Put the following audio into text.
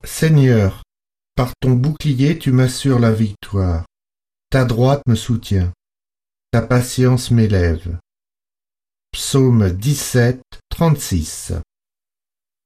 Seigneur, par ton bouclier tu m'assures la victoire. Ta droite me soutient. Ta patience m'élève. Psaume 17, 36.